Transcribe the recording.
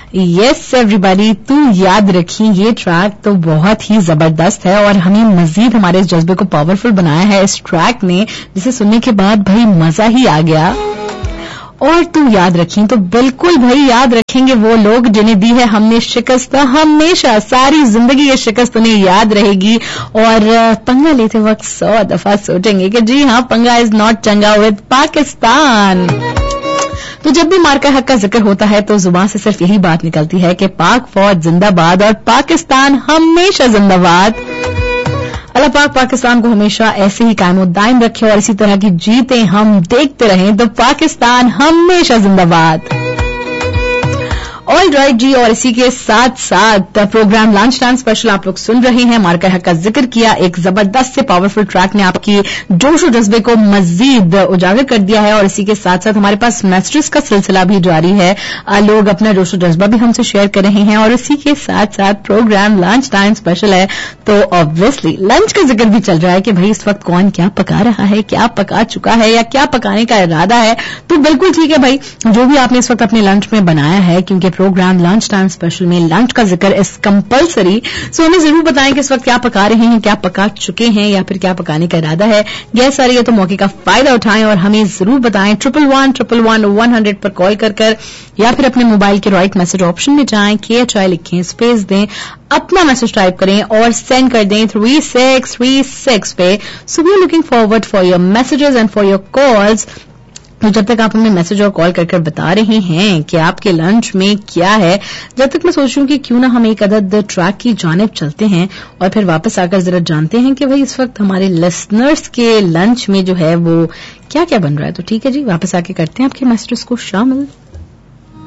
Yes everybody, तू याद रखी ये ट्रैक तो बहुत ही जबरदस्त है और हमें मजीद हमारे इस जज्बे को पावरफुल बनाया है इस ट्रैक ने, जिसे सुनने के बाद भाई मजा ही आ गया। और तू याद रखी तो बिल्कुल भाई याद रखेंगे वो लोग जिन्हें दी है हमने शिकस्त, हमेशा सारी जिंदगी ये शिकस्त उन्हें याद रहेगी और पंगा लेते वक्त 100 दफा सोचेंगे कि जी हाँ, पंगा इज नॉट चंगा विद पाकिस्तान। तो जब भी मार्का हक का जिक्र होता है तो जुबान से सिर्फ यही बात निकलती है कि पाक फौज जिंदाबाद और पाकिस्तान हमेशा जिंदाबाद। अल्लाह पाक पाकिस्तान को हमेशा ऐसे ही कायम दायम रखे और इसी तरह की जीतें हम देखते रहें। तो पाकिस्तान हमेशा जिंदाबाद। ऑल राइट जी, और इसी के साथ साथ प्रोग्राम लंच टाइम स्पेशल आप लोग सुन रहे हैं। मार्का हक का जिक्र किया, एक जबरदस्त से पावरफुल ट्रैक ने आपकी जोश और जज्बे को मजीद उजागर कर दिया है और इसी के साथ साथ हमारे पास मैसेजेस का सिलसिला भी जारी है। लोग अपना जोश और जज्बा भी हमसे शेयर कर रहे हैं और इसी के साथ साथ प्रोग्राम लंच टाइम स्पेशल है तो ऑब्वियसली लंच का जिक्र भी चल रहा है कि भाई इस वक्त कौन क्या पका रहा है, क्या पका चुका है या क्या पकाने का इरादा है। तो बिल्कुल ठीक है भाई, जो भी आपने इस वक्त अपने लंच में बनाया है, क्योंकि प्रोग्राम लंच टाइम स्पेशल में लंच का जिक्र इज कंपलसरी। सो हमें जरूर बताएं कि इस वक्त क्या पका रहे हैं, क्या पका चुके हैं या फिर क्या पकाने का इरादा है। गैस आ रही है तो मौके का फायदा उठाएं और हमें जरूर बताएं। 111-111-100 पर कॉल कर या फिर अपने मोबाइल के राइट मैसेज ऑप्शन में जाएं, KHI लिखें, स्पेस दें, अपना मैसेज टाइप करें और सेंड कर दें 3636 पे। So we are looking forward for your messages and for your calls. तो जब तक आप हमें मैसेज और कॉल कर बता रहे हैं कि आपके लंच में क्या है, जब तक मैं सोच रही हूं कि क्यों ना हम एक अदद ट्रैक की जानिब चलते हैं और फिर वापस आकर जरा जानते हैं कि भाई इस वक्त हमारे लिसनर्स के लंच में जो है वो क्या क्या बन रहा है। तो ठीक है जी, वापस आके करते हैं आपके मैसेजेस को शामिल।